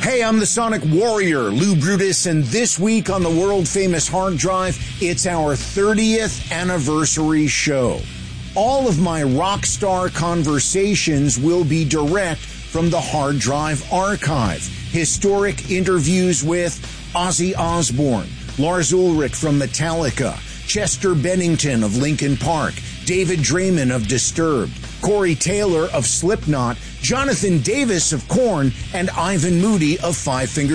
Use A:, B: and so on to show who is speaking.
A: Hey, I'm the Sonic Warrior, Lou Brutus, and this week on the world-famous hard drive, it's our 30th anniversary show. All of my rock star conversations will be direct from the hard drive archive. Historic interviews with Ozzy Osbourne, Lars Ulrich from Metallica, Chester Bennington of Linkin Park, David Draiman of Disturbed, Corey Taylor of Slipknot, Jonathan Davis of Korn, and Ivan Moody of Five Finger